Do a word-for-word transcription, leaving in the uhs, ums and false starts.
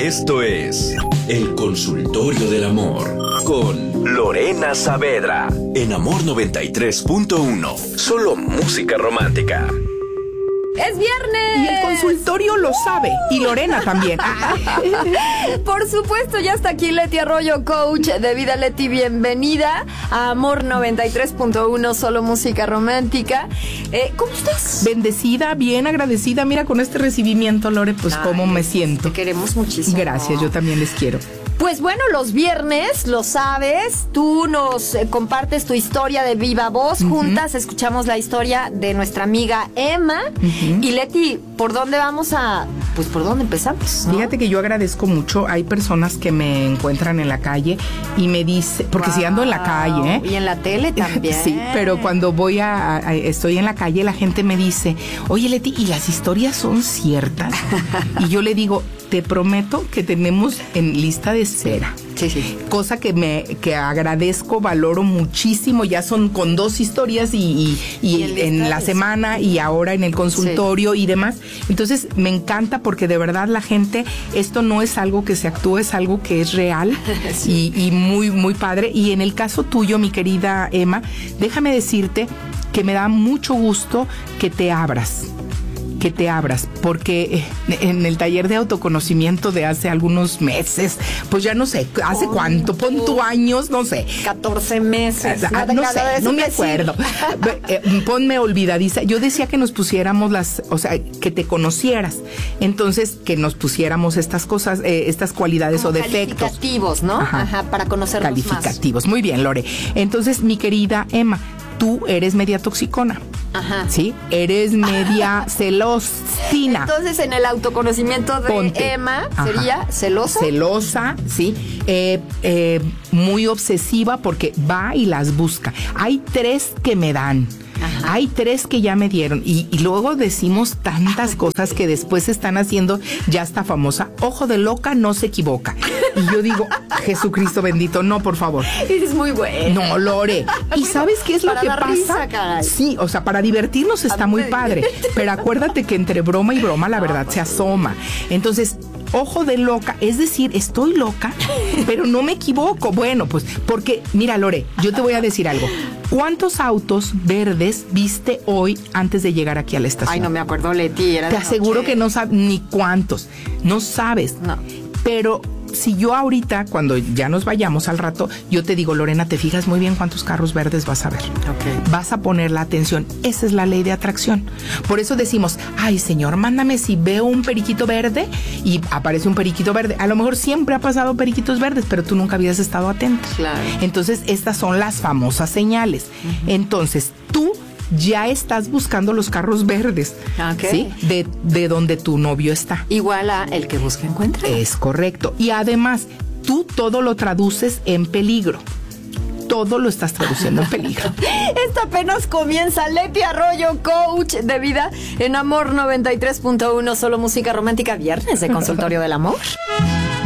Esto es El Consultorio del Amor con Lorena Saavedra en Amor noventa y tres punto uno. Solo música romántica. ¡Es viernes! Y el consultorio lo sabe. Y Lorena también. Por supuesto, ya está aquí Leti Arroyo, coach de vida. Leti, bienvenida a Amor noventa y tres punto uno, solo música romántica. Eh, ¿Cómo estás? Bendecida, bien agradecida. Mira, con este recibimiento, Lore, pues Ay, cómo me siento. Te queremos muchísimo. Gracias, yo también les quiero. Pues bueno, los viernes, lo sabes, tú nos eh, compartes tu historia de viva voz. Uh-huh. Juntas escuchamos la historia de nuestra amiga Emma. Uh-huh. Y Leti, ¿por dónde vamos a...? Pues, ¿por dónde empezamos? ¿No? Fíjate que yo agradezco mucho. Hay personas que me encuentran en la calle y me dicen... Porque wow. sí ando en la calle, ¿eh? Y en la tele también. Sí, pero cuando voy a, a... Estoy en la calle, la gente me dice, oye, Leti, ¿y las historias son ciertas? Y yo le digo... Te prometo que tenemos en lista de espera. Sí, sí. Cosa que me que agradezco, valoro muchísimo. Ya son con dos historias y, y, y, y en la semana y ahora en el consultorio sí. y demás. Entonces me encanta porque de verdad la gente, esto no es algo que se actúa, es algo que es real sí. y, y muy, muy padre. Y en el caso tuyo, mi querida Emma, déjame decirte que me da mucho gusto que te abras. que te abras, porque en el taller de autoconocimiento de hace algunos meses, pues ya no sé, ¿hace oh, cuánto? Pon tu años, no sé. catorce meses. Ah, no, no sé, no me acuerdo. Ponme olvidadiza. Yo decía que nos pusiéramos las, o sea, que te conocieras. Entonces, que nos pusiéramos estas cosas, eh, estas cualidades como o defectos. Calificativos, ¿no? Ajá, Ajá para conocernos Calificativos. más. Muy bien, Lore. Entonces, mi querida Emma, tú eres media toxicona. Ajá. ¿Sí? Eres media celostina. Entonces, en el autoconocimiento de Ponte. Emma, ¿sería Ajá. celosa? Celosa, sí. Eh, eh, muy obsesiva porque va y las busca. Hay tres que me dan. Ajá. Hay tres que ya me dieron y, y luego decimos tantas cosas que después están haciendo ya está famosa. Ojo de loca no se equivoca. Y yo digo, Jesucristo bendito, no, por favor. Eres muy bueno. No, Lore. ¿Y sabes qué es lo que pasa? Risa, caray. Sí, o sea, para divertirnos está muy padre. Pero acuérdate que entre broma y broma la verdad se asoma. Entonces, ojo de loca, es decir, estoy loca, pero no me equivoco. Bueno, pues, porque, mira, Lore, yo te voy a decir algo. ¿Cuántos autos verdes viste hoy antes de llegar aquí a la estación? Ay, no me acuerdo, Leti. Era te aseguro noche. Que no sabes ni cuántos. No sabes. No. Pero si yo ahorita, cuando ya nos vayamos al rato, yo te digo, Lorena, te fijas muy bien cuántos carros verdes vas a ver. Okay. Vas a poner la atención. Esa es la ley de atracción. Por eso decimos, ay, Señor, mándame si veo un periquito verde y aparece un periquito verde. A lo mejor siempre ha pasado periquitos verdes, pero tú nunca habías estado atento. Claro. Entonces, estas son las famosas señales. Uh-huh. Entonces, tú ya estás buscando los carros verdes, okay. ¿sí? De, de donde tu novio está. Igual a el que busca encuentra. Es correcto. Y además, tú todo lo traduces en peligro. Todo lo estás traduciendo en peligro. Esto apenas comienza. Leti Arroyo, coach de vida en Amor noventa y tres punto uno, solo música romántica, viernes de Consultorio del Amor.